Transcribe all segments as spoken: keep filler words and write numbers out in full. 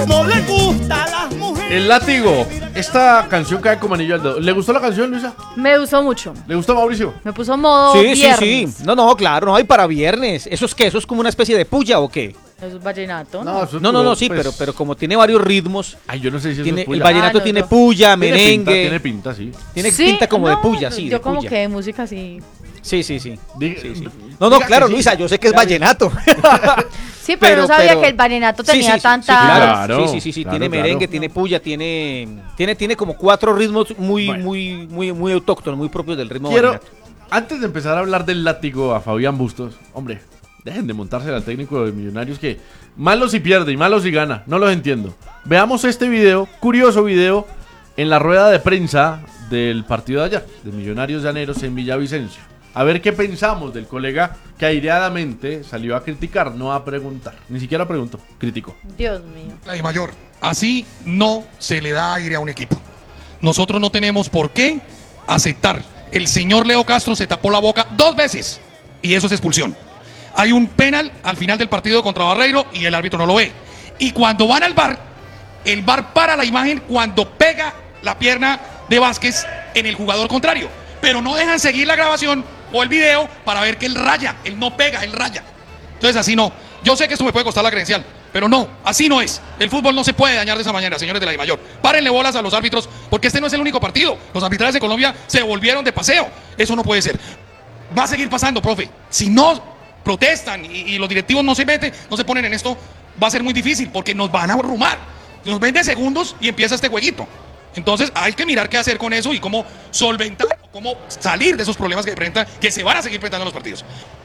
No le gusta a las mujeres. El látigo. Esta canción cae como anillo al dedo. ¿Le gustó la canción, Luisa? Me gustó mucho. ¿Le gustó, Mauricio? Me puso modo Sí, viernes. sí, sí. No, no, claro, no hay para viernes. ¿Eso es qué? ¿Eso es como una especie de puya o qué? Eso es vallenato. No, eso es No, no, puro, no, sí, pues, pero, pero como tiene varios ritmos, Ay, yo no sé si eso tiene, es el puya. vallenato Ah, no, tiene no. puya, Tiene merengue, pinta, tiene pinta, sí. tiene Sí, pinta como de no, puya, sí, Yo de como puya. que de música sí. Sí, sí, sí. Diga- Sí, sí. No, no, diga claro, que sí. Luisa, yo sé que es Ya, vallenato. Sí, pero, Pero- no sabía pero- que el vallenato Sí, tenía sí, sí, tanta... sí, claro. Claro, Sí, sí, sí, sí, claro, tiene claro. merengue, tiene puya, tiene, tiene, tiene como cuatro ritmos muy, Bueno. muy, muy, muy autóctonos, muy propios del ritmo Quiero, vallenato. antes de empezar a hablar del látigo a Fabián Bustos, hombre, dejen de montarse al técnico de Millonarios que malo si pierde y malo si gana, no los entiendo. Veamos este video, curioso video, en la rueda de prensa del partido de allá, de Millonarios Llaneros en Villavicencio. A ver qué pensamos del colega que aireadamente salió a criticar, no a preguntar. Ni siquiera preguntó, criticó. Dios mío. La de mayor. Así no se le da aire a un equipo. Nosotros no tenemos por qué aceptar. El señor Leo Castro se tapó la boca dos veces y eso es expulsión. Hay un penal al final del partido contra Barreiro y el árbitro no lo ve. Y cuando van al V A R, el V A R para la imagen cuando pega la pierna de Vázquez en el jugador contrario. Pero no dejan seguir la grabación o el video para ver que él raya, él no pega, él raya. Entonces así no. Yo sé que esto me puede costar la credencial, pero no, así no es. El fútbol no se puede dañar de esa manera, señores de la DIMAYOR. Párenle bolas a los árbitros, porque este no es el único partido. Los arbitrajes de Colombia se volvieron de paseo. Eso no puede ser. Va a seguir pasando, profe. Si no protestan y, y los directivos no se meten, no se ponen en esto, va a ser muy difícil, porque nos van a arrumar. Nos vende segundos y empieza este jueguito. Entonces hay que mirar qué hacer con eso y cómo solventar, cómo salir de esos problemas que enfrentan, que se van a seguir presentando en los partidos.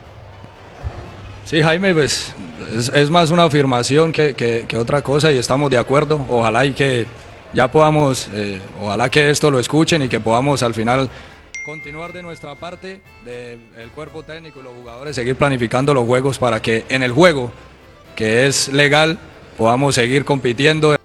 Sí, Jaime, pues es, es más una afirmación que, que, que otra cosa y estamos de acuerdo. Ojalá y que ya podamos, eh, ojalá que esto lo escuchen y que podamos al final continuar de nuestra parte, del cuerpo técnico y los jugadores, seguir planificando los juegos para que en el juego, que es legal, podamos seguir compitiendo.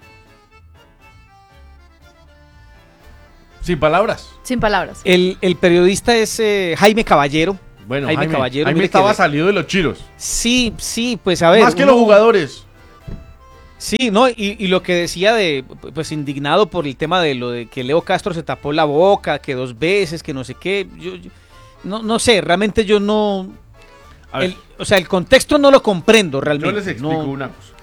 Sin palabras. Sin palabras. El, el periodista es eh, Jaime Caballero. Bueno, Jaime Jaime, Caballero, Jaime mire estaba que- salido de los chiros. Sí, sí, pues a ver. Más que uno- los jugadores. Sí, no, y, y lo que decía de, pues indignado por el tema de lo de que Leo Castro se tapó la boca, que dos veces, que no sé qué, yo, yo- no, no sé, realmente yo no, A ver, el- o sea, el contexto no lo comprendo realmente. yo les explico no. una cosa.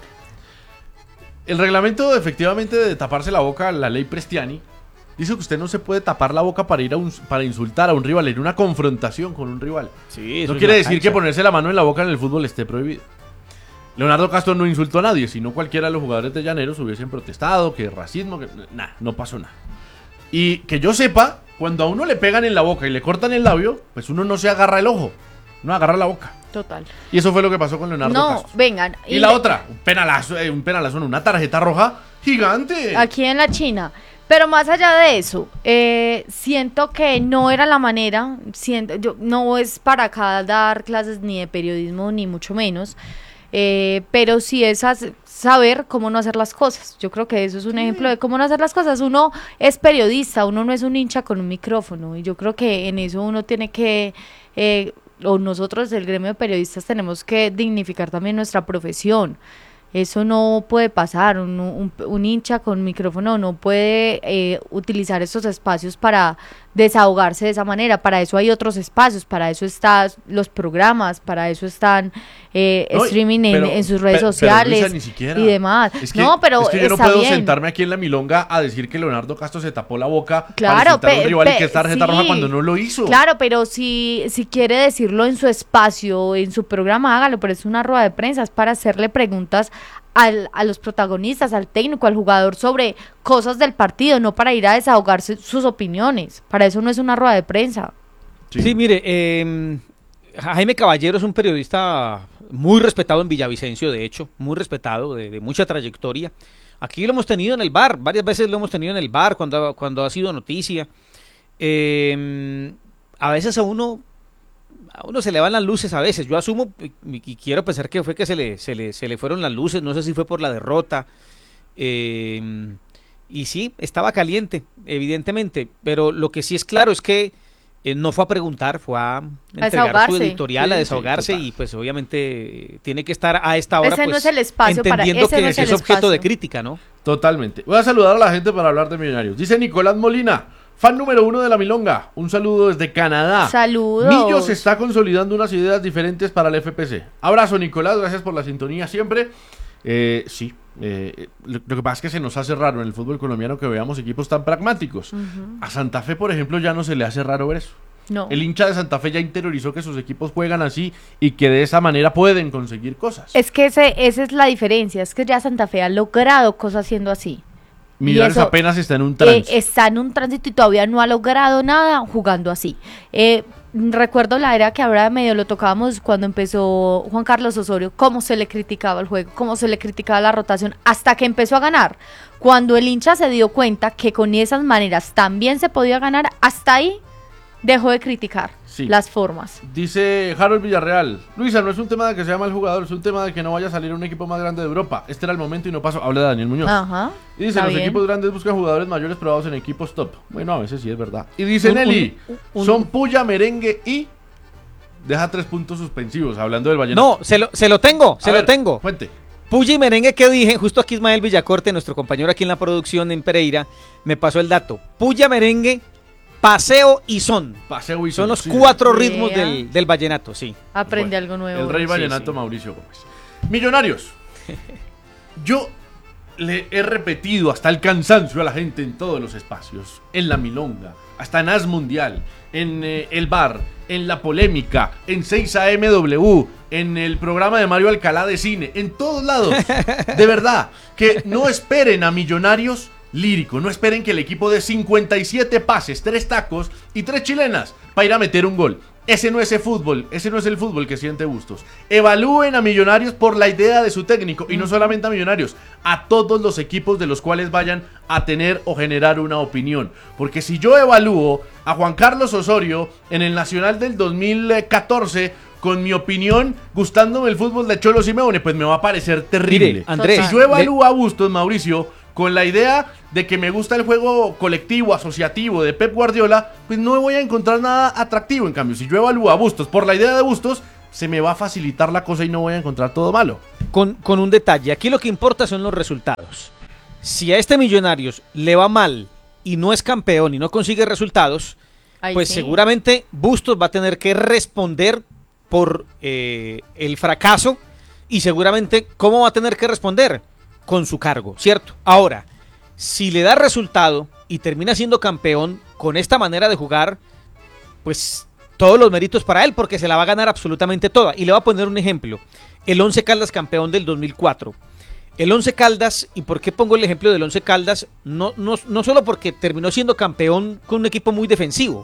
El reglamento, efectivamente, de taparse la boca, la ley Prestiani, dice que usted no se puede tapar la boca para ir a un, para insultar a un rival, en una confrontación con un rival. Sí, eso No es quiere una decir cancha. que ponerse la mano en la boca en el fútbol esté prohibido. Leonardo Castro no insultó a nadie, sino cualquiera de los jugadores de Llaneros hubiesen protestado, que racismo, que nada, no pasó nada. Y que yo sepa, cuando a uno le pegan en la boca y le cortan el labio, pues uno no se agarra el ojo, no agarra la boca. Total. Y eso fue lo que pasó con Leonardo No, Castro. vengan. Y, la otra, un penalazo, eh, un penalazo, no, una tarjeta roja gigante. Aquí en la China. Pero más allá de eso, eh, siento que no era la manera, siento, yo, no es para acá dar clases ni de periodismo ni mucho menos, eh, pero sí es as- saber cómo no hacer las cosas. Yo creo que eso es un ejemplo de cómo no hacer las cosas. Uno es periodista, uno no es un hincha con un micrófono y yo creo que en eso uno tiene que... Eh, o nosotros del gremio de periodistas tenemos que dignificar también nuestra profesión. Eso no puede pasar, un, un, un hincha con micrófono no puede eh, utilizar estos espacios para desahogarse de esa manera. Para eso hay otros espacios, para eso están los programas, para eso están eh, No, y- streaming en, pero- en sus pe- redes pero, sociales Luisa, ni siquiera. y demás. Es que, no, pero es que yo no está puedo bien. sentarme aquí en la milonga a decir que Leonardo Castro se tapó la boca para Claro, insultar a un pe- rival y pe- que es tarjeta sí. roja cuando no lo hizo. Claro, pero si, si quiere decirlo en su espacio, en su programa, hágalo, pero es una rueda de prensa, es para hacerle preguntas al, a los protagonistas, al técnico, al jugador sobre cosas del partido, no para ir a desahogarse sus opiniones. Para eso no es una rueda de prensa. Sí, mire, eh, Jaime Caballero es un periodista muy respetado en Villavicencio, de hecho, muy respetado, de, de mucha trayectoria. Aquí lo hemos tenido en el bar, varias veces lo hemos tenido en el bar cuando, cuando ha sido noticia. Eh, a veces a uno, a uno se le van las luces a veces. Yo asumo y, y quiero pensar que fue que se le, se le, se le fueron las luces, no sé si fue por la derrota. Eh, y sí, estaba caliente, evidentemente, pero lo que sí es claro es que eh, no fue a preguntar, fue a entregar desahogarse. su editorial, Sí, a sí, desahogarse total. y pues obviamente eh, tiene que estar a esta hora Ese no pues, es el espacio para- entendiendo ese que no es ese el es objeto de espacio. crítica, ¿no? Totalmente. Voy a saludar a la gente para hablar de Millonarios. Dice Nicolás Molina, fan número uno de la Milonga. Un saludo desde Canadá. Saludos. Millo se está consolidando unas ideas diferentes para el F P C. Abrazo, Nicolás. Gracias por la sintonía siempre. Eh, sí, eh, lo, lo que pasa es que se nos hace raro en el fútbol colombiano que veamos equipos tan pragmáticos. A Santa Fe, por ejemplo, ya no se le hace raro ver eso. No. El hincha de Santa Fe ya interiorizó que sus equipos juegan así y que de esa manera pueden conseguir cosas. Es que ese, esa es la diferencia, es que ya Santa Fe ha logrado cosas siendo así. Millonarios y eso, apenas está en un Eh, trance. está en un tránsito y todavía no ha logrado nada jugando así. Eh, recuerdo la era que ahora medio lo tocábamos cuando empezó Juan Carlos Osorio, cómo se le criticaba el juego, cómo se le criticaba la rotación, hasta que empezó a ganar. Cuando el hincha se dio cuenta que con esas maneras también se podía ganar, hasta ahí dejó de criticar Sí. las formas. Dice Harold Villarreal, Luisa, no es un tema de que sea mal jugador, es un tema de que no vaya a salir un equipo más grande de Europa. Este era el momento y no pasó. Habla de Daniel Muñoz. Ajá. Y dice, está los bien. equipos grandes buscan jugadores mayores probados en equipos top. Bueno, a veces sí es verdad. Y dice Un- Nelly, un- un- son puya, merengue y... Deja tres puntos suspensivos, hablando del Vallenato. No, se lo, se lo tengo, se A lo ver, tengo. Cuente. Puya y merengue que dije, justo aquí Ismael Villacorte, nuestro compañero aquí en la producción en Pereira, me pasó el dato. Puya, merengue, paseo y son. Paseo y Son los sí, cuatro Vea. ritmos del, del vallenato, sí. Aprende Bueno, algo nuevo. El rey Sí, vallenato sí. Mauricio Gómez. Millonarios. Yo le he repetido hasta el cansancio a la gente en todos los espacios. En la Milonga, hasta en As Mundial, en eh, el bar, en la polémica, en seis A M W, en el programa de Mario Alcalá de cine, en todos lados. De verdad, que no esperen a Millonarios lírico, no esperen que el equipo de cincuenta y siete pases, tres tacos y tres chilenas para ir a meter un gol. Ese no es el fútbol, ese no es el fútbol que siente Bustos. Evalúen a Millonarios por la idea de su técnico, y no solamente a Millonarios, a todos los equipos de los cuales vayan a tener o generar una opinión. Porque si yo evalúo a Juan Carlos Osorio en el Nacional del dos mil catorce con mi opinión, gustándome el fútbol de Cholo Simeone, pues me va a parecer terrible. Mire, Andrés, si yo evalúo a Bustos, Mauricio, con la idea de que me gusta el juego colectivo, asociativo de Pep Guardiola, pues no voy a encontrar nada atractivo. En cambio, si yo evalúo a Bustos por la idea de Bustos, se me va a facilitar la cosa y no voy a encontrar todo malo. Con, con un detalle, aquí lo que importa son los resultados. Si a este Millonarios le va mal y no es campeón y no consigue resultados, Ahí pues sí. seguramente Bustos va a tener que responder por eh, el fracaso y seguramente ¿cómo va a tener que responder? Con su cargo, ¿cierto? Ahora, si le da resultado y termina siendo campeón con esta manera de jugar, pues todos los méritos para él porque se la va a ganar absolutamente toda. Y le voy a poner un ejemplo. El Once Caldas campeón del dos mil cuatro. El Once Caldas, ¿y por qué pongo el ejemplo del Once Caldas? No, no, no solo porque terminó siendo campeón con un equipo muy defensivo,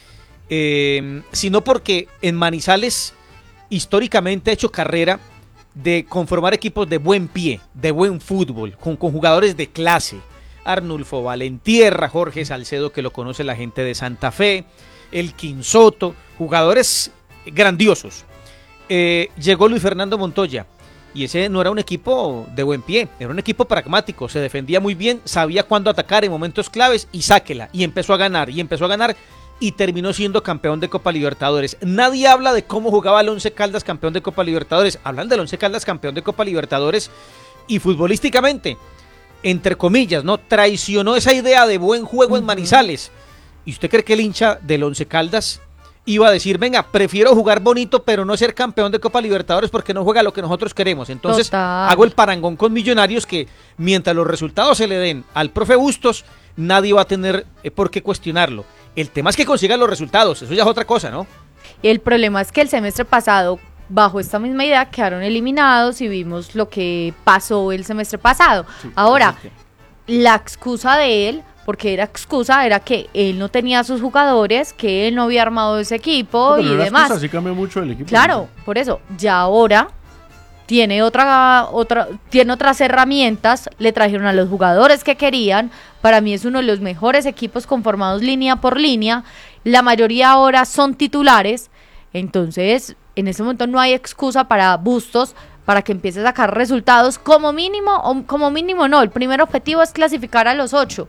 eh, sino porque en Manizales históricamente ha hecho carrera de conformar equipos de buen pie, de buen fútbol, con, con jugadores de clase. Arnulfo Valentierra, Jorge Salcedo, que lo conoce la gente de Santa Fe, el Quinsoto, jugadores grandiosos. Eh, llegó Luis Fernando Montoya y ese no era un equipo de buen pie, era un equipo pragmático, se defendía muy bien, sabía cuándo atacar en momentos claves y sáquela, y empezó a ganar, y empezó a ganar y terminó siendo campeón de Copa Libertadores. Nadie habla de cómo jugaba el Once Caldas campeón de Copa Libertadores, hablan del Once Caldas campeón de Copa Libertadores y futbolísticamente, entre comillas, ¿no? Traicionó esa idea de buen juego en Manizales. ¿Y usted cree que el hincha del Once Caldas iba a decir, venga, prefiero jugar bonito pero no ser campeón de Copa Libertadores porque no juega lo que nosotros queremos? Entonces Total. hago el parangón con Millonarios que mientras los resultados se le den al profe Bustos, nadie va a tener eh, por qué cuestionarlo. El tema es que consigan los resultados, eso ya es otra cosa, ¿no? El problema es que el semestre pasado, bajo esta misma idea, quedaron eliminados y vimos lo que pasó el semestre pasado. Ahora, la excusa de él, porque era excusa, era que él no tenía sus jugadores, que él no había armado ese equipo Pero y las demás. cosas sí cambió mucho el equipo. Claro, por eso, ya ahora tiene otra, otra, tiene otras herramientas, le trajeron a los jugadores que querían. Para mí es uno de los mejores equipos conformados línea por línea. La mayoría ahora son titulares. Entonces, en ese momento no hay excusa para Bustos para que empiece a sacar resultados como mínimo, o como mínimo no. El primer objetivo es clasificar a los ocho.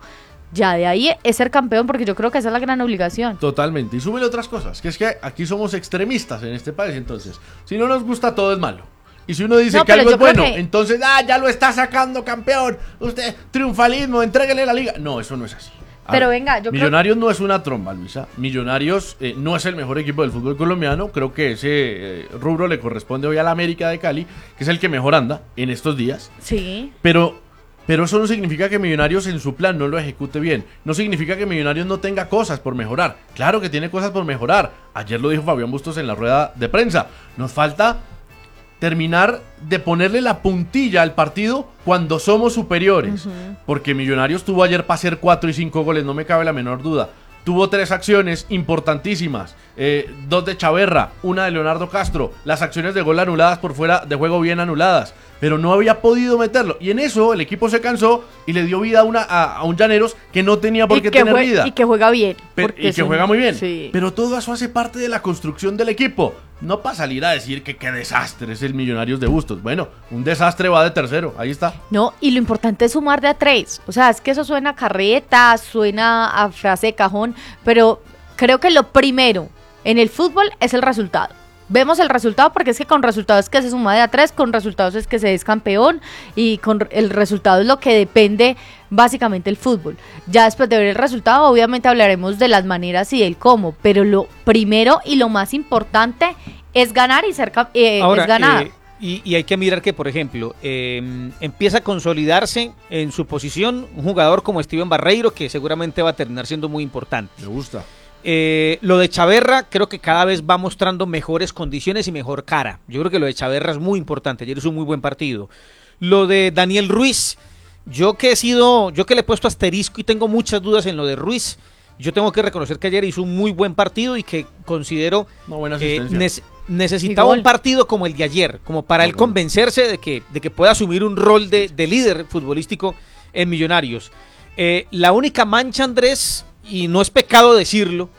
Ya de ahí es ser campeón, porque yo creo que esa es la gran obligación. Totalmente. Y súbele otras cosas, que es que aquí somos extremistas en este país, entonces, si no nos gusta, todo es malo. Y si uno dice No, que pero algo yo es bueno, creo que- entonces, ah, ya lo está sacando campeón, usted, triunfalismo, entréguele la liga. No, eso no es así. A Pero ver, venga, yo creo- Millonarios no es una tromba, Luisa. Millonarios eh, no es el mejor equipo del fútbol colombiano. Creo que ese eh, rubro le corresponde hoy a la América de Cali, que es el que mejor anda en estos días. Sí. Pero, pero eso no significa que Millonarios en su plan no lo ejecute bien. No significa que Millonarios no tenga cosas por mejorar. Claro que tiene cosas por mejorar. Ayer lo dijo Fabián Bustos en la rueda de prensa. Nos falta terminar de ponerle la puntilla al partido cuando somos superiores. Porque Millonarios tuvo ayer para hacer cuatro y cinco goles, no me cabe la menor duda. Tuvo tres acciones importantísimas, eh, dos de Chaverra, una de Leonardo Castro, las acciones de gol anuladas por fuera de juego bien anuladas, pero no había podido meterlo. Y en eso el equipo se cansó y le dio vida a, una, a, a un Llaneros que no tenía por Y qué que tener jue- vida. Y que juega bien. Pero- porque y es que un- juega muy bien. Sí. Pero todo eso hace parte de la construcción del equipo. No para salir a decir que qué desastre es el Millonarios de Bustos. Bueno, un desastre va de tercero. Ahí está. No, y lo importante es sumar de a tres. O sea, es que eso suena a carreta, suena a frase de cajón, pero creo que lo primero en el fútbol es el resultado. Vemos el resultado porque es que con resultados es que se suma de a tres, con resultados es que se es campeón y con el resultado es lo que depende básicamente el fútbol. Ya después de ver el resultado obviamente hablaremos de las maneras y del cómo, pero lo primero y lo más importante es ganar y ser cam- eh, Ahora, es ganar. eh, y, y hay que mirar que, por ejemplo, eh, empieza a consolidarse en su posición un jugador como Steven Barreiro, que seguramente va a terminar siendo muy importante. Me gusta. Eh, lo de Chaverra creo que cada vez va mostrando mejores condiciones y mejor cara. Yo creo que lo de Chaverra es muy importante. Ayer hizo un muy buen partido. Lo de Daniel Ruiz, yo que he sido, yo que le he puesto asterisco y tengo muchas dudas en lo de Ruiz, yo tengo que reconocer que ayer hizo un muy buen partido y que considero Una buena que asistencia. nece- necesitaba Y gol. un partido como el de ayer, como para él Y gol. convencerse de que, de que pueda asumir un rol de, de líder futbolístico en Millonarios. Eh, la única mancha, Andrés, y no es pecado decirlo,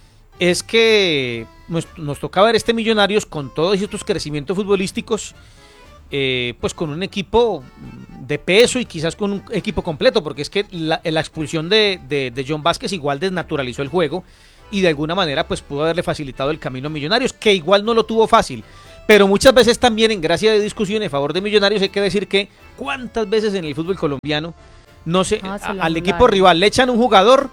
es que nos, nos toca ver este Millonarios con todos estos crecimientos futbolísticos, eh, pues con un equipo de peso y quizás con un equipo completo, porque es que la, la expulsión de, de, de John Vázquez igual desnaturalizó el juego y de alguna manera pues pudo haberle facilitado el camino a Millonarios, que igual no lo tuvo fácil. Pero muchas veces también en gracia de discusión en favor de Millonarios hay que decir que cuántas veces en el fútbol colombiano no sé, Ah, se a- lo al anularon. equipo rival le echan un jugador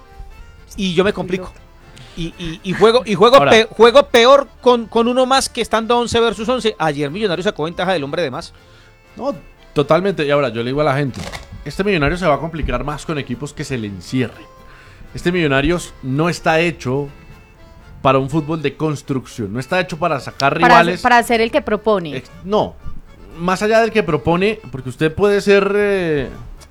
y yo me complico. Y, y, y juego y juego, Ahora- pe- juego peor con, con uno más que estando once versus once. Ayer Millonarios sacó ventaja del hombre de más. No, totalmente. Y ahora yo le digo a la gente, este Millonario se va a complicar más con equipos que se le encierren. Este Millonarios no está hecho para un fútbol de construcción, no está hecho para sacar para, rivales. para ser el que propone. Ex- no, más allá del que propone, porque usted puede ser... eh,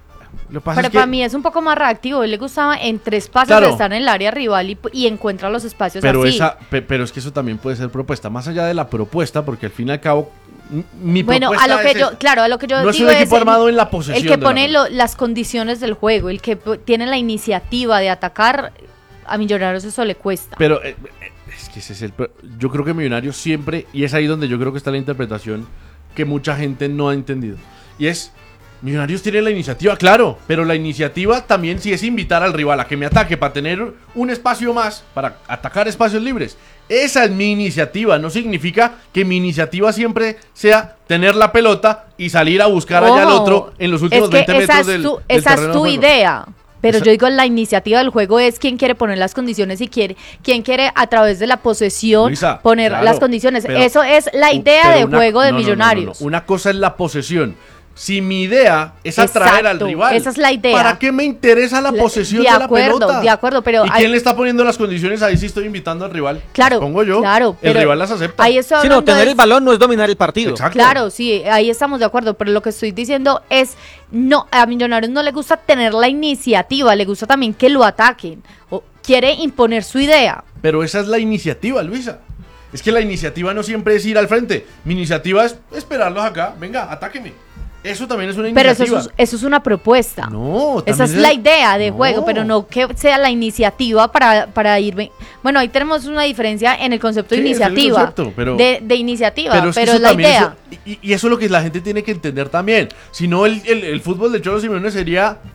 lo que pasa Pero es que- para mí es un poco más reactivo. Él le gustaba en tres pasos Claro. estar en el área rival y, y encuentra los espacios pero, así. esa, pe- pero es que eso también puede ser propuesta, más allá de la propuesta, porque al fin y al cabo, m- mi Bueno, a propuesta lo que es yo, esa. claro, a lo que yo No es digo un equipo el- armado en la posesión el que de la pone pelota. lo- las condiciones del juego, el que p- tiene la iniciativa de atacar, a Millonarios eso le cuesta. Pero eh, eh, es que ese es el... pro- Yo creo que Millonarios siempre, y es ahí donde yo creo que está la interpretación que mucha gente no ha entendido. Y es, Millonarios tiene la iniciativa, claro, pero la iniciativa también sí es invitar al rival a que me ataque para tener un espacio más, para atacar espacios libres. Esa es mi iniciativa, no significa que mi iniciativa siempre sea tener la pelota y salir a buscar allá al Ojo, otro en los últimos es que veinte esa metros es del, tu, del esa es terreno tu de juego. idea. Pero Esa- yo digo, la iniciativa del juego es quien quiere poner las condiciones y quiere, quien quiere a través de la posesión Luisa, poner claro, las condiciones. pero- Eso es la u- idea pero de una- juego de no, no, no, no, Millonarios. no. Una cosa es la posesión. Si mi idea es atraer Exacto, al rival, esa es la idea. ¿para qué me interesa la Le- posesión de de, la acuerdo, pelota? de acuerdo, pero ¿Y hay- quién le está poniendo las condiciones? Ahí sí estoy invitando al rival. Claro, Las pongo yo. claro, El pero rival las acepta. ahí estoy Sino hablando tener de- el balón no es dominar el partido. Exacto. Claro, sí, ahí estamos de acuerdo, pero lo que estoy diciendo es, no, a Millonarios no le gusta tener la iniciativa, le gusta también que lo ataquen, o quiere imponer su idea. Pero esa es la iniciativa, Luisa. Es que la iniciativa no siempre es ir al frente. Mi iniciativa es esperarlos acá. Venga, atáqueme. Eso también es una Pero eso iniciativa. es, eso es una propuesta. No, Esa también es la idea de No. juego, pero no que sea la iniciativa para, para ir... ve- Bueno, ahí tenemos una diferencia en el concepto de Sí, es el iniciativa. concepto, pero- de, de iniciativa, pero, es que es eso la también idea. es- y, y eso es lo que la gente tiene que entender también. Si no, el, el, el fútbol de Cholo Simeone sería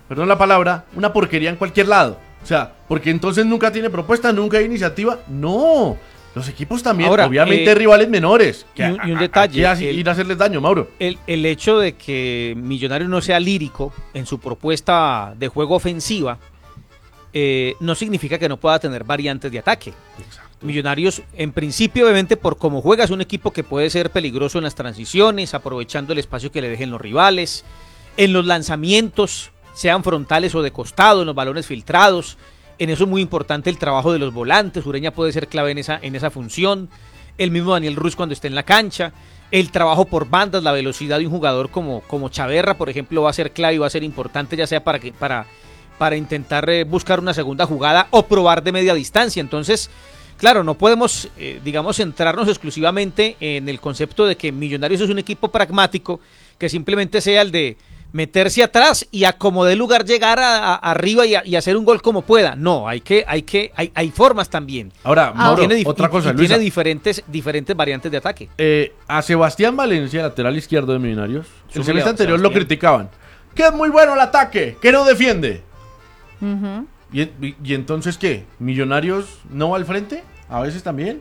perdón la palabra, una porquería en cualquier lado. O sea, porque entonces nunca tiene propuesta, nunca hay iniciativa. No, los equipos también, Ahora, obviamente eh, rivales menores. Que y un- y un a- a- detalle, aquí a- el- ir a hacerles daño, Mauro. El, el hecho de que Millonarios no sea lírico en su propuesta de juego ofensiva eh, no significa que no pueda tener variantes de ataque. Millonarios, en principio, obviamente, por cómo juega, es un equipo que puede ser peligroso en las transiciones, aprovechando el espacio que le dejen los rivales, en los lanzamientos, sean frontales o de costado, en los balones filtrados. En eso es muy importante el trabajo de los volantes. Ureña puede ser clave en esa, en esa función. El mismo Daniel Ruiz cuando esté en la cancha. El trabajo por bandas, la velocidad de un jugador como, como Chaverra, por ejemplo, va a ser clave y va a ser importante, ya sea para, que, para, para intentar eh, buscar una segunda jugada o probar de media distancia. Entonces, claro, no podemos, eh, digamos, centrarnos exclusivamente en el concepto de que Millonarios es un equipo pragmático, que simplemente sea el de meterse atrás y a como dé lugar llegar a, a- arriba y, a- y hacer un gol como pueda. No, hay que, hay que, hay, hay formas también. Ahora, Mauro, Tiene dif- otra y- cosa, y Luisa. tiene diferentes, diferentes variantes de ataque. Eh, a Sebastián Valencia, lateral izquierdo de Millonarios, el Súbele semestre a anterior lo Sebastián. criticaban. Que es muy bueno el ataque, que no defiende. Ujú. ¿Y, y- y entonces qué? ¿Millonarios no va al frente? A veces también.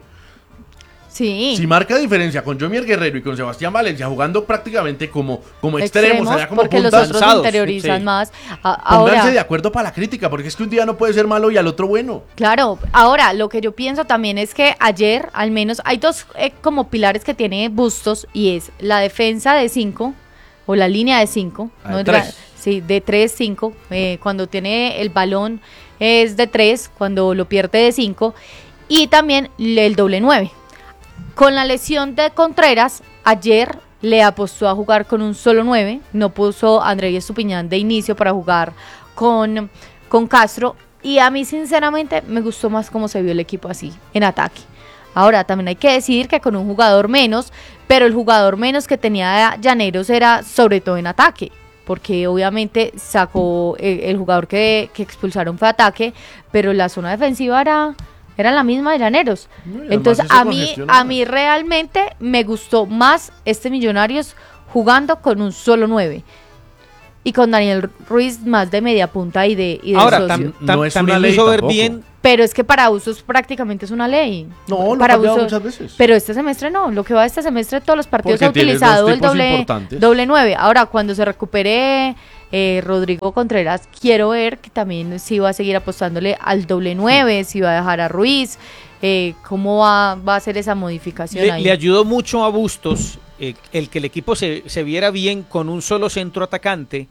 Sí. Si marca diferencia con Jomier Guerrero y con Sebastián Valencia jugando prácticamente como, como extremos, Extremos, allá como porque los puntas, otros lanzados, interiorizan sí. más. A- pónganse ahora, de acuerdo para la crítica, porque es que un día no puede ser malo y al otro bueno. claro, ahora lo que yo pienso también es que ayer, al menos, hay dos eh, como pilares que tiene Bustos y es la defensa de cinco o la línea de cinco. Ah, de no es la- tres. sí, de tres, cinco. Eh, cuando tiene el balón es de tres, cuando lo pierde de cinco. Y también el doble nueve. Con la lesión de Contreras, ayer le apostó a jugar con un solo nueve, no puso a Andrés Estupiñán de inicio para jugar con, con Castro, y a mí sinceramente me gustó más cómo se vio el equipo así, en ataque. Ahora, también hay que decir que con un jugador menos, pero el jugador menos que tenía Llaneros era sobre todo en ataque, porque obviamente sacó el, el jugador que, que expulsaron fue ataque, pero la zona defensiva era... Era la misma de Llaneros. No, y además Entonces, eso a mí, congestiona a más. mí realmente me gustó más este Millonarios jugando con un solo nueve. Y con Daniel Ruiz más de media punta y de, y de Ahora, socio. tam- No tam- es también una lo ley hizo ver tampoco. bien. Pero es que para usos prácticamente es una ley. No, lo para ha cambiado usos- muchas veces. Pero este semestre no. Lo que va este semestre, todos los partidos Porque ha tienes utilizado dos el tipos doble, importantes. doble nueve. Ahora, cuando se recupere eh, Rodrigo Contreras, quiero ver que también si va a seguir apostándole al doble nueve, si va a dejar a Ruiz, eh, cómo va, va a hacer esa modificación Le, ahí. le ayudó mucho a Bustos eh, el que el equipo se, se viera bien con un solo centro atacante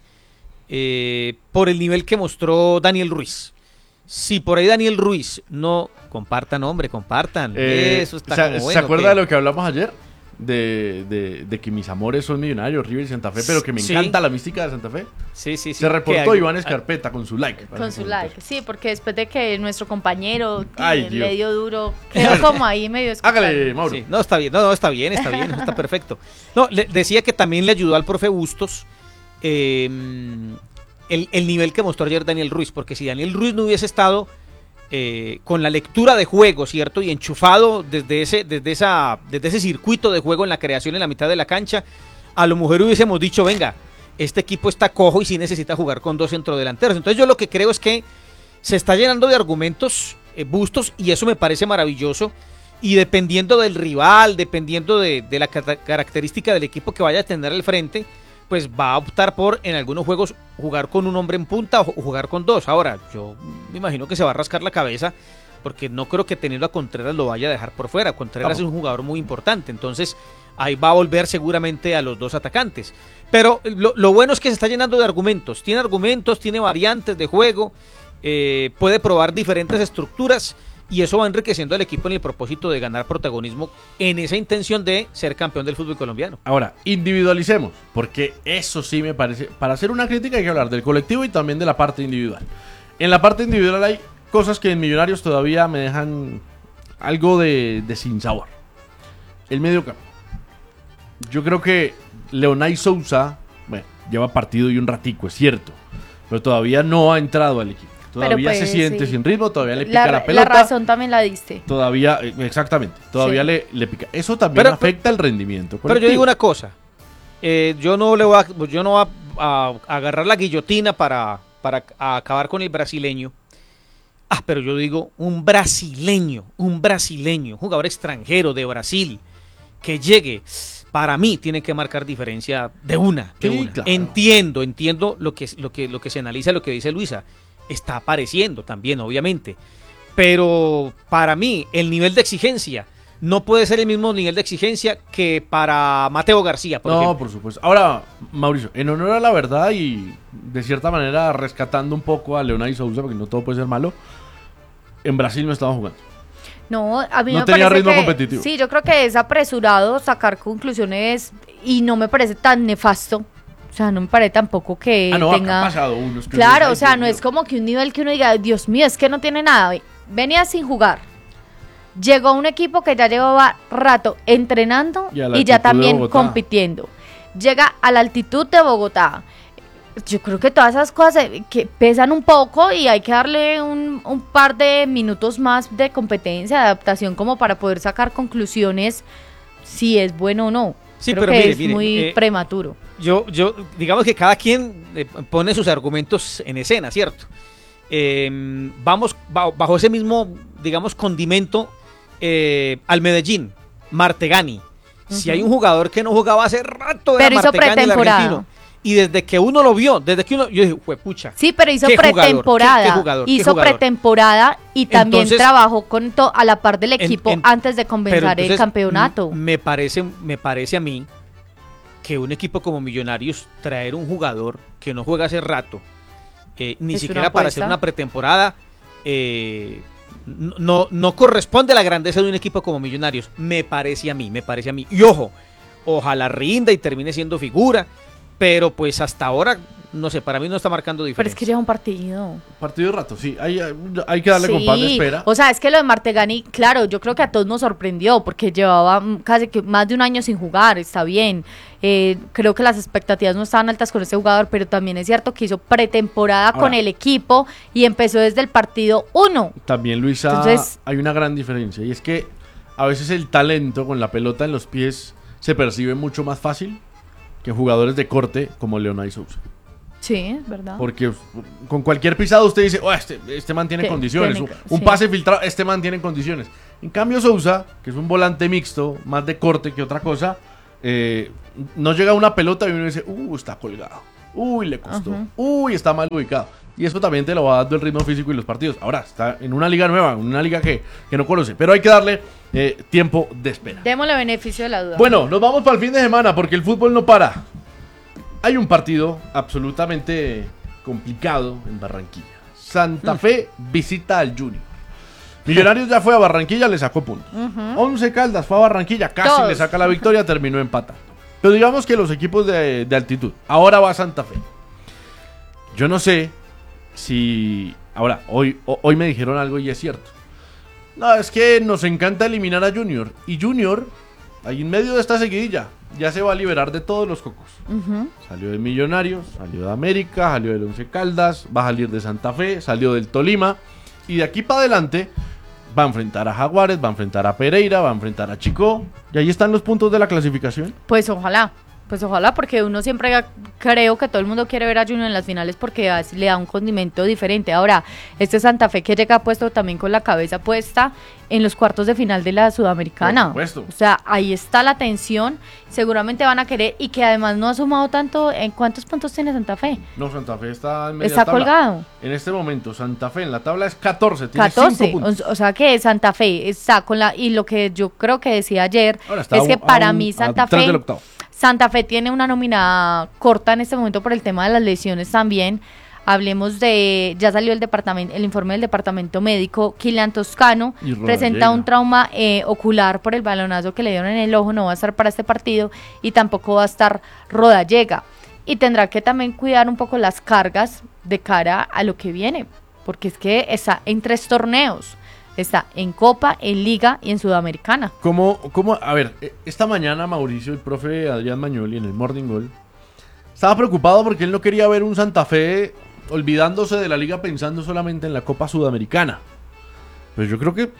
eh, por el nivel que mostró Daniel Ruiz. Si por ahí Daniel Ruiz no compartan, hombre, compartan. Eh, Eso está ¿se, como ¿se bueno, acuerda que- de lo que hablamos ayer? De, de, de que mis amores son Millonarios, River y Santa Fe, pero que me Sí. encanta la mística de Santa Fe. Sí, sí, sí. Se reportó que- Iván Escarpeta con su like. Con su like, sí, porque después de que nuestro compañero Ay, le Dios. dio duro, quedó como ahí medio escuchando. Hágale, Mauro. Sí, no, está bien, no, no, está bien, está bien, está perfecto. No, le, decía que también le ayudó al profe Bustos eh, el, el nivel que mostró ayer Daniel Ruiz, porque si Daniel Ruiz no hubiese estado eh, con la lectura de juego, ¿cierto? Y enchufado desde ese, desde, esa, desde ese circuito de juego en la creación en la mitad de la cancha, a lo mejor hubiésemos dicho, venga, este equipo está cojo y sí necesita jugar con dos centrodelanteros. Entonces yo lo que creo es que se está llenando de argumentos eh, Bustos y eso me parece maravilloso. Y dependiendo del rival, dependiendo de, de la cata- característica del equipo que vaya a tener al frente, pues va a optar por en algunos juegos jugar con un hombre en punta o, o jugar con dos. Ahora, yo me imagino que se va a rascar la cabeza porque no creo que teniendo a Contreras lo vaya a dejar por fuera. Contreras Vamos. es un jugador muy importante, entonces ahí va a volver seguramente a los dos atacantes. Pero lo, lo bueno es que se está llenando de argumentos. Tiene argumentos, tiene variantes de juego, eh, puede probar diferentes estructuras y eso va enriqueciendo al equipo en el propósito de ganar protagonismo en esa intención de ser campeón del fútbol colombiano. Ahora, individualicemos, porque eso sí me parece, para hacer una crítica hay que hablar del colectivo y también de la parte individual. En la parte individual hay cosas que en Millonarios todavía me dejan algo de, de sinsabor. El medio campo. Yo creo que Leonay Sousa, bueno, lleva partido y un ratico, es cierto, pero todavía no ha entrado al equipo. Todavía pues, se siente sí. sin ritmo, todavía le pica La, la, la pelota. razón también la diste. Todavía, eh, exactamente, todavía Sí. le, le pica. Eso también Pero- afecta el rendimiento. Pero yo colectivo. digo una cosa, eh, yo no le voy a, yo no voy a, a agarrar la guillotina para, para a acabar con el brasileño. Ah, pero yo digo, un brasileño, un brasileño, jugador extranjero de Brasil, que llegue, para mí tiene que marcar diferencia de una, de Sí, una. claro. Entiendo, entiendo lo que, lo, que, lo que se analiza, lo que dice Luisa. Está apareciendo también, obviamente. Pero para mí, el nivel de exigencia no puede ser el mismo nivel de exigencia que para Mateo García, por No, ejemplo. por supuesto. Ahora, Mauricio, en honor a la verdad y de cierta manera rescatando un poco a Leonardo Sousa, porque no todo puede ser malo, en Brasil no estaba jugando. No, a mí No me tenía parece ritmo que, competitivo. Sí, yo creo que es apresurado sacar conclusiones y no me parece tan nefasto. O sea, no me parece tampoco que ah, no, tenga... acá ha pasado unos que Claro, uno o dice, sea, "Ay, no Dios es como que un nivel que uno diga, Dios mío, es que no tiene nada. Venía sin jugar. Llegó a un equipo que ya llevaba rato entrenando Y a la y ya altitud de también Bogotá. compitiendo. Llega a la altitud de Bogotá. Yo creo que todas esas cosas eh, que pesan un poco y hay que darle un, un par de minutos más de competencia, de adaptación, como para poder sacar conclusiones si es bueno o no. Sí, creo pero que mire, es mire, muy eh, prematuro. Yo, yo, digamos que cada quien eh, pone sus argumentos en escena, ¿cierto? Eh, vamos ba- bajo ese mismo, digamos, condimento eh, al Medellín, Martegani. Si hay un jugador que no jugaba hace rato, era Pero hizo Martegani, el pretemporada. argentino. Y desde que uno lo vio, desde que uno, yo dije, pucha. Sí, pero hizo ¿Qué jugador? pretemporada. ¿Qué- qué jugador? ¿Qué Hizo jugador? pretemporada y también Entonces- trabajó con to- a la par del equipo en- antes de Pero comenzar el entonces, campeonato. m- Me parece, me parece a mí que un equipo como Millonarios traer un jugador que no juega hace rato, eh, ni Es siquiera una para apuesta. hacer una pretemporada, eh, no, no corresponde a la grandeza de un equipo como Millonarios. Me parece a mí, me parece a mí. Y ojo, ojalá rinda y termine siendo figura, pero pues hasta ahora, no sé, para mí no está marcando Pero diferencia. es que lleva un partido. Partido de rato, sí. Hay, hay que darle Sí, compás de espera. o sea, es que lo de Martegani, claro, yo creo que a todos nos sorprendió porque llevaba mm, casi que más de un año sin jugar, está bien. Eh, creo que las expectativas no estaban altas con este jugador, pero también es cierto que hizo pretemporada Ahora. con el equipo y empezó desde el partido uno. También, Luisa, Entonces- hay una gran diferencia y es que a veces el talento con la pelota en los pies se percibe mucho más fácil que jugadores de corte como Leonardo Sousa. Sí, es verdad. Porque con cualquier pisada usted dice, oh, este, este man tiene Te- condiciones, tiene- un, un sí. pase filtrado, este man tiene condiciones. En cambio Sousa, que es un volante mixto, más de corte que otra cosa, eh, no llega una pelota y uno dice, uh, está colgado, uy, le costó, Ajá. uy, está mal ubicado. Y eso también te lo va dando el ritmo físico y los partidos. Ahora, está en una liga nueva, en una liga que, que no conoce, pero hay que darle eh, tiempo de espera. Démosle beneficio de la duda. Bueno, nos vamos para el fin de semana porque el fútbol no para. Hay un partido absolutamente complicado en Barranquilla. Santa Fe visita al Junior. Millonarios ya fue a Barranquilla, le sacó puntos. Once Caldas fue a Barranquilla, casi Todos. le saca la victoria, terminó empatando. Pero digamos que los equipos de, de altitud. Ahora va Santa Fe. Yo no sé si... Ahora, hoy, ho- hoy me dijeron algo y es cierto. No, es que nos encanta eliminar a Junior. Y Junior, ahí en medio de esta seguidilla, ya se va a liberar de todos los cocos. Ujú. Salió de Millonarios, salió de América, salió del Once Caldas, va a salir de Santa Fe, salió del Tolima. Y de aquí para adelante va a enfrentar a Jaguares, va a enfrentar a Pereira, va a enfrentar a Chico. Y ahí están los puntos de la clasificación. Pues ojalá, pues ojalá, porque uno siempre ha- creo que todo el mundo quiere ver a Junior en las finales porque as- le da un condimento diferente. Ahora, este Santa Fe que llega puesto también con la cabeza puesta en los cuartos de final de la Sudamericana. Por supuesto. O sea, ahí está la tensión, seguramente van a querer y que además no ha sumado tanto. ¿En cuántos puntos tiene Santa Fe? No, Santa Fe está en media Está tabla. colgado. En este momento, Santa Fe en la tabla es catorce, tiene catorce, cinco puntos. o, o sea que Santa Fe está con la, y lo que yo creo que decía ayer Ahora está es a que un- a para un- mí a Santa tres Fe del octavo. Santa Fe tiene una nómina corta en este momento por el tema de las lesiones también. Hablemos de, ya salió el departamento, el informe del departamento médico. Kylian Toscano Y Rodallega. presenta un trauma eh, ocular por el balonazo que le dieron en el ojo, no va a estar para este partido y tampoco va a estar Rodallega. Y tendrá que también cuidar un poco las cargas de cara a lo que viene, porque es que está en tres torneos. Está en Copa, en Liga y en Sudamericana. ¿Cómo, cómo, a ver, eh, esta mañana Mauricio, el profe Adrián Magnoli en el Morning Goal, estaba preocupado porque él no quería ver un Santa Fe olvidándose de la liga pensando solamente en la Copa Sudamericana. Pues yo creo que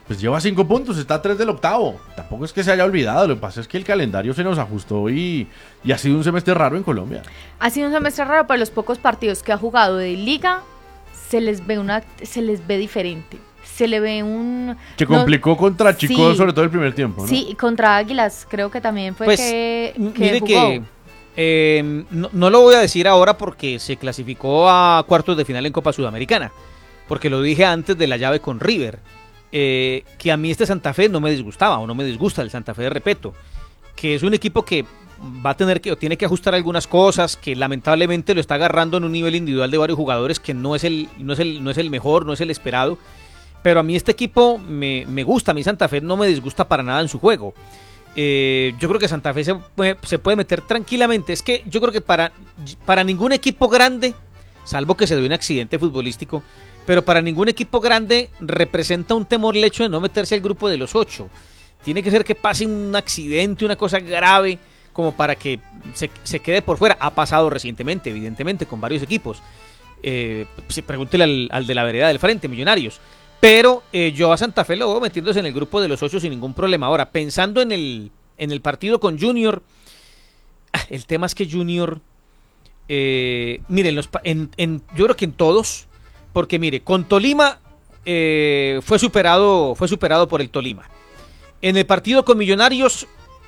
pues lleva cinco puntos, está a tres del octavo. Tampoco es que se haya olvidado, lo que pasa es que el calendario se nos ajustó y, y ha sido un semestre raro en Colombia. Ha sido un semestre raro, pero los pocos partidos que ha jugado de liga se les ve una, se les ve diferente. Se le ve un... Se complicó no, contra Chico, sí, sobre todo el primer tiempo, ¿no? Sí, y contra Águilas creo que también fue Pues, que, que mire jugó. que eh, no, no lo voy a decir ahora porque se clasificó a cuartos de final en Copa Sudamericana, porque lo dije antes de la llave con River, eh, que a mí este Santa Fe no me disgustaba o no me disgusta el Santa Fe de Repeto, que es un equipo que va a tener que o tiene que ajustar algunas cosas, que lamentablemente lo está agarrando en un nivel individual de varios jugadores que no es el, no es el, no es el mejor, no es el esperado. Pero a mí este equipo me, me gusta, a mí Santa Fe no me disgusta para nada en su juego. Eh, yo creo que Santa Fe se puede, se puede meter tranquilamente. Es que yo creo que para, para ningún equipo grande, salvo que se dé un accidente futbolístico, pero para ningún equipo grande representa un temor el hecho de no meterse al grupo de los ocho. Tiene que ser que pase un accidente, una cosa grave, como para que se, se quede por fuera. Ha pasado recientemente, evidentemente, con varios equipos. Eh, si pregúntele al, al de la vereda del frente, Millonarios. Pero eh, yo a Santa Fe lo veo metiéndose en el grupo de los ocho sin ningún problema. Ahora, pensando en el, en el partido con Junior, el tema es que Junior, eh, miren, los, en, en, yo creo que en todos, porque mire, con Tolima eh, fue superado, fue superado por el Tolima. En el partido con Millonarios,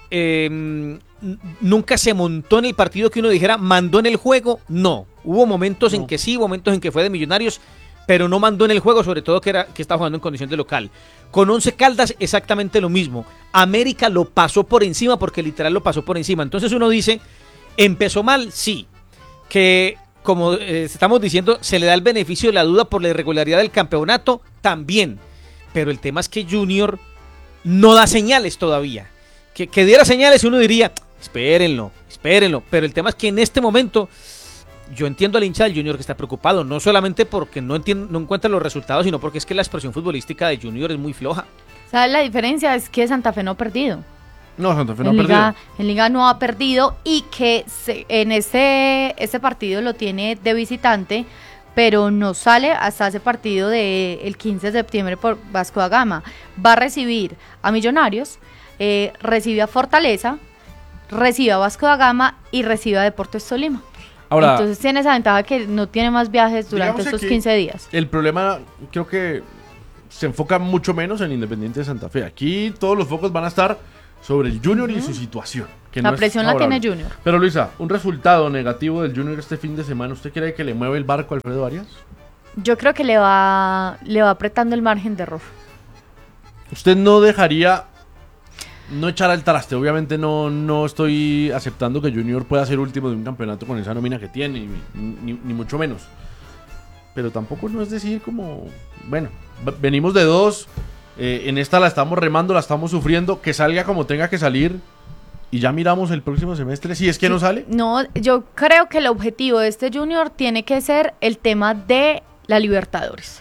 eh, nunca se montó en el partido que uno dijera, mandó en el juego, no. Hubo momentos no. en que sí, momentos en que fue de Millonarios, pero no mandó en el juego, sobre todo que era que estaba jugando en condición de local. Con Once Caldas exactamente lo mismo. América lo pasó por encima, porque literal lo pasó por encima. Entonces uno dice, ¿empezó mal? Sí. Que, como eh, estamos diciendo, se le da el beneficio de la duda por la irregularidad del campeonato, también. Pero el tema es que Junior no da señales todavía. Que, que diera señales uno diría, espérenlo, espérenlo. Pero el tema es que en este momento... Yo entiendo al hincha del Junior que está preocupado, no solamente porque no, entiende, no encuentra los resultados, sino porque es que la expresión futbolística de Junior es muy floja. ¿Sabes? La diferencia es que Santa Fe no ha perdido. No, Santa Fe no en ha Liga, perdido. En Liga no ha perdido y que se, en ese, ese partido lo tiene de visitante, pero no sale hasta ese partido del quince de septiembre por Vasco da Gama. Va a recibir a Millonarios, eh, recibe a Fortaleza, recibe a Vasco da Gama y recibe a Deportes Tolima. Ahora, entonces tiene esa ventaja que no tiene más viajes durante estos quince días. El problema creo que se enfoca mucho menos en Independiente de Santa Fe. Aquí todos los focos van a estar sobre el Junior uh-huh. y su situación. Que la no presión es la tiene Junior. Pero Luisa, un resultado negativo del Junior este fin de semana, ¿usted cree que le mueve el barco a Alfredo Arias? Yo creo que le va, le va apretando el margen de error. ¿Usted no dejaría... No echar al traste, obviamente no, no estoy aceptando que Junior pueda ser último de un campeonato con esa nómina que tiene, ni, ni, ni mucho menos. Pero tampoco no es decir como, bueno, venimos de dos, eh, en esta la estamos remando, la estamos sufriendo, que salga como tenga que salir y ya miramos el próximo semestre, si es que sí, no sale. No, yo creo que el objetivo de este Junior tiene que ser el tema de la Libertadores.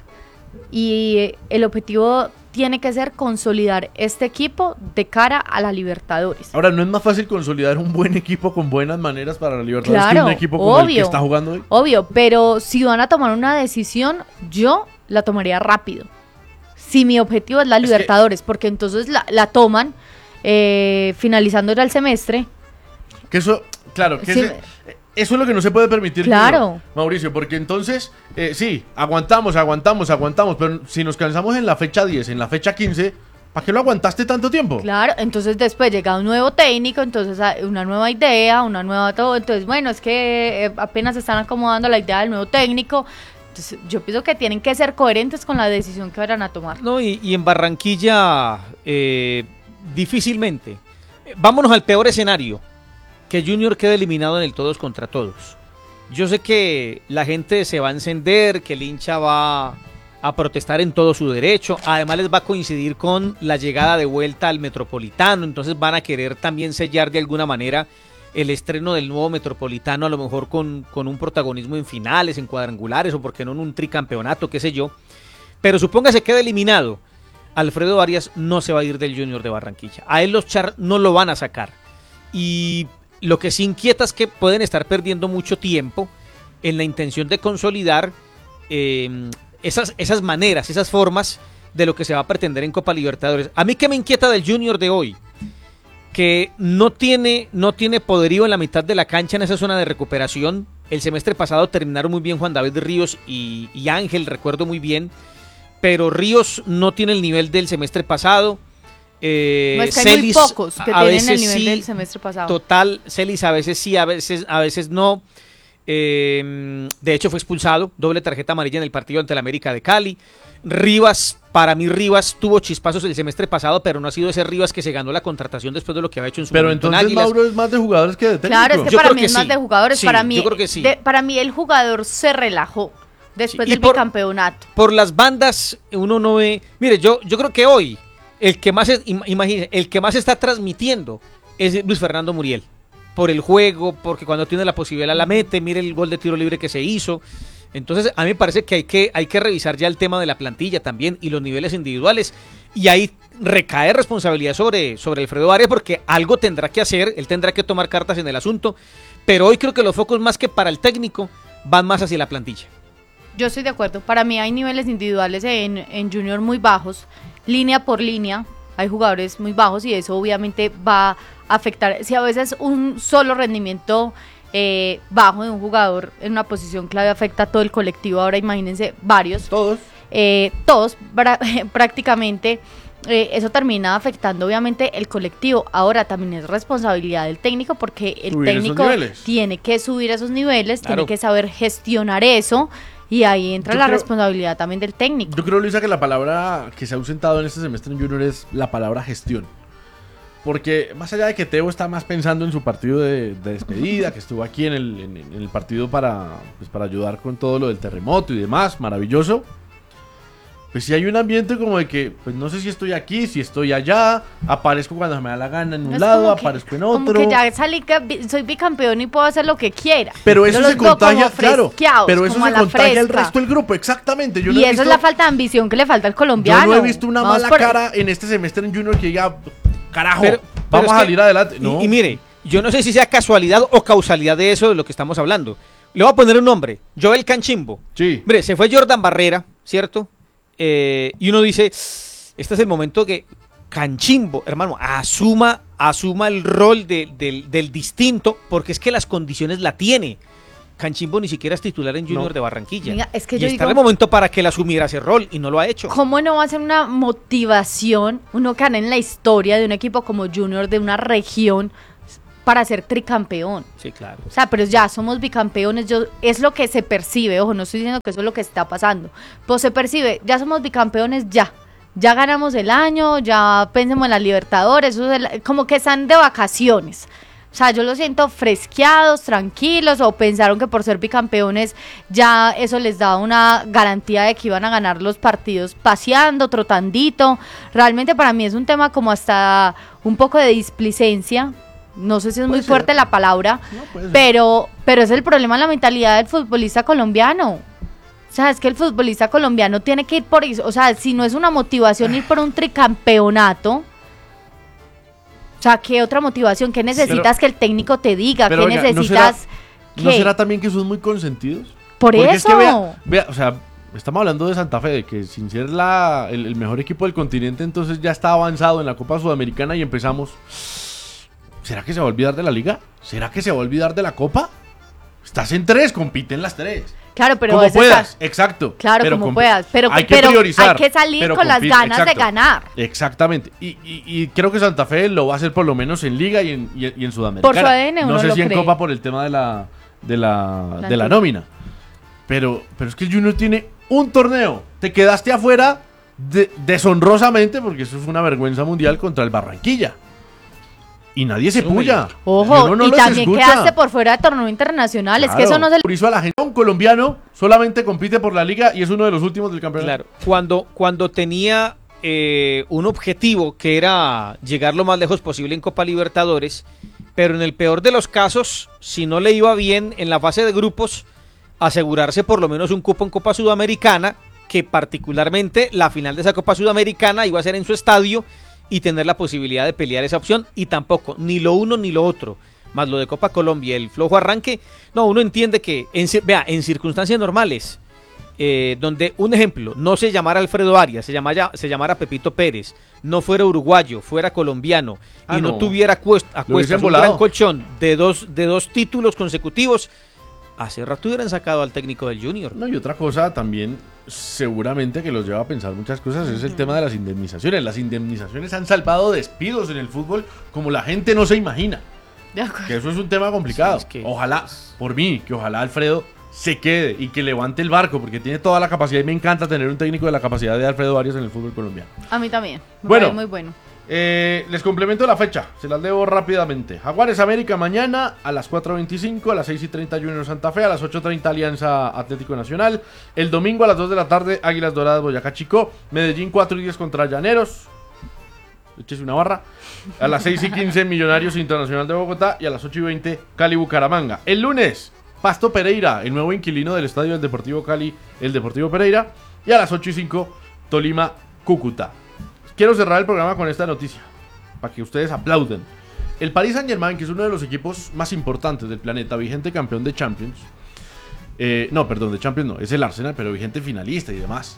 Y el objetivo tiene que ser consolidar este equipo de cara a la Libertadores. Ahora, ¿no es más fácil consolidar un buen equipo con buenas maneras para la Libertadores claro, que un equipo como obvio, el que está jugando hoy? Obvio, pero si van a tomar una decisión, yo la tomaría rápido. Si mi objetivo es la Libertadores, es que, porque entonces la, la toman eh, finalizando ya el semestre. Que eso, claro, que sí, ese, eso es lo que no se puede permitir, claro, Mauricio, porque entonces, eh, sí, aguantamos, aguantamos, aguantamos, pero si nos cansamos en la fecha diez, en la fecha quince, ¿para qué lo aguantaste tanto tiempo? Claro, entonces después llega un nuevo técnico, entonces una nueva idea, una nueva todo, entonces bueno, es que eh, apenas están acomodando la idea del nuevo técnico, entonces yo pienso que tienen que ser coherentes con la decisión que vayan a tomar. No, y, y en Barranquilla, eh, difícilmente. Vámonos al peor escenario. Que Junior quede eliminado en el todos contra todos. Yo sé que la gente se va a encender, que el hincha va a protestar en todo su derecho, además les va a coincidir con la llegada de vuelta al Metropolitano, entonces van a querer también sellar de alguna manera el estreno del nuevo Metropolitano, a lo mejor con, con un protagonismo en finales, en cuadrangulares, o por qué no en un tricampeonato, qué sé yo. Pero supóngase queda eliminado, Alfredo Arias no se va a ir del Junior de Barranquilla, a él los Char no lo van a sacar, y lo que sí inquieta es que pueden estar perdiendo mucho tiempo en la intención de consolidar eh, esas, esas maneras, esas formas de lo que se va a pretender en Copa Libertadores. A mí que me inquieta del Junior de hoy, que no tiene, no tiene poderío en la mitad de la cancha en esa zona de recuperación. El semestre pasado terminaron muy bien Juan David Ríos y, y Ángel, recuerdo muy bien, pero Ríos no tiene el nivel del semestre pasado. Eh, No, es que hay muy Celis pocos que a tienen veces el nivel sí, del semestre pasado. Total, Celis a veces sí, a veces, a veces no. Eh, de hecho fue expulsado, doble tarjeta amarilla en el partido ante el América de Cali. Rivas, para mí Rivas tuvo chispazos el semestre pasado, pero no ha sido ese Rivas que se ganó la contratación después de lo que había hecho en su Pero momento en entonces Águilas. Mauro es más de jugadores que de técnico. Claro, es que Yo para creo mí que es más sí. de jugadores. Sí, para mí, yo creo que sí. de- para mí el jugador se relajó después Sí, y del por- bicampeonato. Por las bandas uno no ve. Mire, yo, yo creo que hoy el que más es, im- imagínese, el que más está transmitiendo es Luis Fernando Muriel. Por el juego, porque cuando tiene la posibilidad la mete, mire el gol de tiro libre que se hizo. Entonces, a mí me parece que hay que, hay que revisar ya el tema de la plantilla también y los niveles individuales. Y ahí recae responsabilidad sobre, sobre Alfredo Arias, porque algo tendrá que hacer, él tendrá que tomar cartas en el asunto. Pero hoy creo que los focos, más que para el técnico, van más hacia la plantilla. Yo estoy de acuerdo. Para mí hay niveles individuales en, en Junior muy bajos, línea por línea. Hay jugadores muy bajos y eso obviamente va a afectar. Si a veces un solo rendimiento eh, bajo de un jugador en una posición clave afecta a todo el colectivo, ahora imagínense varios. Todos. Eh, todos pra- prácticamente. Eh, eso termina afectando obviamente el colectivo. Ahora también es responsabilidad del técnico porque el Subir esos técnico niveles. tiene que subir esos niveles, Claro. tiene que saber gestionar eso y ahí entra Yo la creo- responsabilidad también del técnico. Yo creo, Luisa, que la palabra que se ha ausentado en este semestre en Junior es la palabra gestión. Porque más allá de que Teo está más pensando en su partido de, de despedida, que estuvo aquí en el, en, en el partido para, pues, para ayudar con todo lo del terremoto y demás, maravilloso. Pues sí hay un ambiente como de que, pues no sé si estoy aquí, si estoy allá, aparezco cuando se me da la gana en un Es lado, como que- aparezco en Como otro. que ya salí, ca- bi- soy bicampeón y puedo hacer lo que quiera. Pero Yo eso los se veo contagia, como claro. fresqueados, Pero eso como a se la contagia al fresca. resto del grupo, exactamente. Yo no Y he eso es visto- la falta de ambición que le falta al colombiano. Yo no he visto una Vamos mala por- cara en este semestre en Junior que diga, carajo, Pero- pero vamos es a que- salir adelante. Y- No. Y, mire, yo no sé si sea casualidad o causalidad de eso de lo que estamos hablando. Le voy a poner un nombre, Joel Canchimbo. Sí. Mire, se fue Jordan Barrera, ¿cierto? Eh, y uno dice, este es el momento que Canchimbo, hermano, asuma, asuma el rol de- del, del distinto, porque es que las condiciones la tiene. Canchimbo ni siquiera es titular en Junior No. de Barranquilla. Venga, es que y yo está digo- el momento para que él asumiera ese rol y no lo ha hecho. ¿Cómo no va a ser una motivación uno quedar en la historia de un equipo como Junior de una región para ser tricampeón? Sí, claro. O sea, pero ya somos bicampeones, yo, es lo que se percibe, ojo, no estoy diciendo que eso es lo que está pasando, pues se percibe, ya somos bicampeones, ya, ya ganamos el año, ya pensemos en las Libertadores, eso es el- como que están de vacaciones. O sea, yo los siento fresqueados, tranquilos, o pensaron que por ser bicampeones ya eso les daba una garantía de que iban a ganar los partidos paseando, trotandito. Realmente para mí es un tema como hasta un poco de displicencia. No sé si es muy Puede ser. fuerte la palabra, No, puede ser. pero, pero es el problema en la mentalidad del futbolista colombiano. O sea, es que el futbolista colombiano tiene que ir por eso. O sea, si no es una motivación ir por un tricampeonato, o sea, ¿qué otra motivación? ¿Qué necesitas que el técnico te diga? pero ¿Qué oiga, ¿no necesitas? ¿No ¿Qué? será también que son muy consentidos? Por Porque eso. es que vea, vea, o sea, estamos hablando de Santa Fe, de que sin ser la, el, el mejor equipo del continente, entonces ya está avanzado en la Copa Sudamericana y empezamos. ¿Será que se va a olvidar de la liga? ¿Será que se va a olvidar de la Copa? Estás en tres, compiten las tres. Claro, pero como a veces puedas, estás- exacto. Claro, pero como compi- puedas, pero, hay que pero priorizar. hay que salir pero con las compite, ganas exacto. de ganar. Exactamente. Y, y- y creo que Santa Fe lo va a hacer por lo menos en Liga y en, y, y en Sudamericana. Por su A D N no uno sé lo si en cree. Copa por el tema de la, de la, La de la nómina. nómina. Pero, pero es que el Junior tiene un torneo. Te quedaste afuera de- deshonrosamente, porque eso fue una vergüenza mundial contra el Barranquilla. Y nadie se puya. Ojo, Uno no y los también escucha. quedaste por fuera de torneo internacional. Es que eso no se le... Por eso a la gente, un colombiano solamente compite por la liga y es uno de los últimos del campeonato. Claro, cuando, cuando tenía eh, un objetivo que era llegar lo más lejos posible en Copa Libertadores, pero en el peor de los casos, si no le iba bien en la fase de grupos, asegurarse por lo menos un cupo en Copa Sudamericana, que particularmente la final de esa Copa Sudamericana iba a ser en su estadio y tener la posibilidad de pelear esa opción, y tampoco, ni lo uno ni lo otro, más lo de Copa Colombia, el flojo arranque. No, uno entiende que, en, cir- vea, en circunstancias normales, eh, donde, un ejemplo, no se llamara Alfredo Arias, se llamara, se llamara Pepito Pérez, no fuera uruguayo, fuera colombiano, Ah, y no, no. tuviera cuest- a Lo hubiesen cuestas un volado. gran colchón de dos, de dos títulos consecutivos, hace rato hubieran sacado al técnico del Junior. No, y otra cosa también, seguramente que los lleva a pensar muchas cosas, es el tema de las indemnizaciones. Las indemnizaciones han salvado despidos en el fútbol como la gente no se imagina. De acuerdo. Que eso es un tema complicado. Sí, es que- Ojalá, por mí, que ojalá Alfredo se quede y que levante el barco, porque tiene toda la capacidad y me encanta tener un técnico de la capacidad de Alfredo Arias en el fútbol colombiano. A mí también. Me Bueno. parece muy bueno. Eh, les complemento la fecha, se las debo rápidamente. Jaguares América mañana a las cuatro veinticinco, a las seis y treinta Junior Santa Fe, a las ocho treinta Alianza Atlético Nacional. El domingo a las dos de la tarde Águilas Doradas Boyacá Chicó, Medellín cuatro y diez contra Llaneros. Échese una barra. A las seis y quince Millonarios Internacional de Bogotá y a las ocho y veinte Cali Bucaramanga. El lunes Pasto Pereira, el nuevo inquilino del estadio del Deportivo Cali, el Deportivo Pereira. Y a las ocho y cinco Tolima Cúcuta. Quiero cerrar el programa con esta noticia, para que ustedes aplauden. El Paris Saint-Germain, que es uno de los equipos más importantes del planeta, vigente campeón de Champions. Eh, no, perdón, de Champions no, es el Arsenal, pero vigente finalista y demás.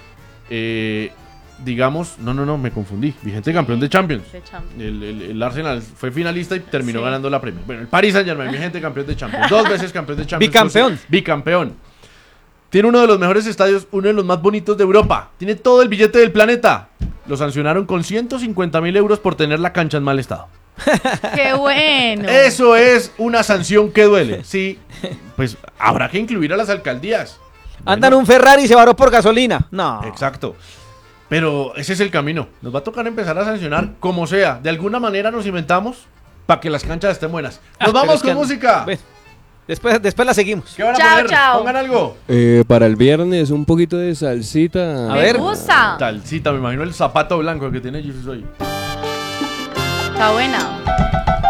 Eh, digamos, no, no, no, me confundí. Vigente campeón de Champions. De Champions. El, el- el Arsenal fue finalista y terminó Sí. ganando la Premier. Bueno, el Paris Saint-Germain, vigente campeón de Champions. Dos veces campeón de Champions. Bicampeón. Entonces, bicampeón. Tiene uno de los mejores estadios, uno de los más bonitos de Europa. Tiene todo el billete del planeta. Lo sancionaron con ciento cincuenta mil euros por tener la cancha en mal estado. ¡Qué bueno! Eso es una sanción que duele. Sí, pues habrá que incluir a las alcaldías. Andan Bueno, un Ferrari y se varó por gasolina. No. Exacto. Pero ese es el camino. Nos va a tocar empezar a sancionar como sea. De alguna manera nos inventamos para que las canchas estén buenas. Ah, Nos pero vamos es que- con música. Bueno, después, después la seguimos. ¿Qué van a Chao, poner? chao. Pongan algo. Eh, para el viernes, un poquito de salsita. A Me ver. gusta. Talcita, me imagino el zapato blanco que tiene Jesus hoy. Está buena.